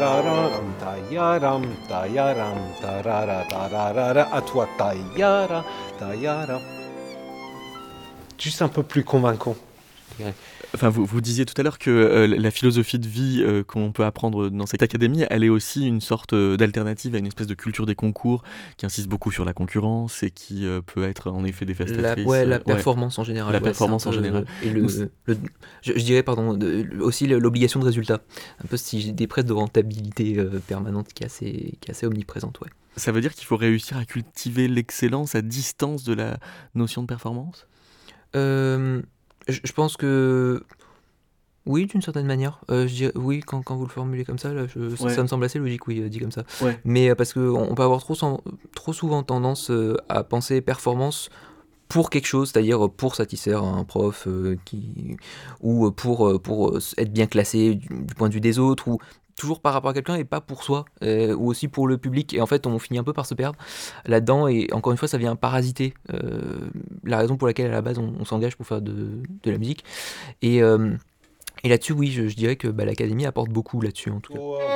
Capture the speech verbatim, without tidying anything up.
tararam, tayaram, tayaram, tarara, tararara, à toi, tayara, tayara. Juste un peu plus convaincant. Enfin, vous, vous disiez tout à l'heure que euh, la philosophie de vie euh, qu'on peut apprendre dans cette académie, elle est aussi une sorte euh, d'alternative à une espèce de culture des concours qui insiste beaucoup sur la concurrence et qui euh, peut être en effet La, dévastatrice. ouais, la euh, performance en général. La ouais, performance c'est un en peu, général. euh, Et le, Donc, le- je, je dirais, pardon, de- aussi le- l'obligation de résultat. Un peu si des presses de rentabilité euh, permanente qui est assez, qui est assez omniprésente, ouais. Ça veut dire qu'il faut réussir à cultiver l'excellence à distance de la notion de performance ? Euh, je, je pense que oui, d'une certaine manière. Euh, je dirais- oui, quand, quand vous le formulez comme ça, là, je- ça, Ouais. ça me semble assez logique, oui, euh, dit comme ça. Ouais. Mais euh, parce qu'on on peut avoir trop, sen- trop souvent tendance euh, à penser performance pour quelque chose, c'est-à-dire pour satisfaire un prof euh, qui, ou euh, pour, euh, pour euh, être bien classé du, du point de vue des autres, ou toujours par rapport à quelqu'un et pas pour soi, euh, ou aussi pour le public. Et en fait, on finit un peu par se perdre là-dedans. Et encore une fois, ça vient parasiter euh, la raison pour laquelle à la base on, on s'engage pour faire de, de la musique. Et, euh, et là-dessus, oui, je, je dirais que bah, l'académie apporte beaucoup là-dessus en tout cas.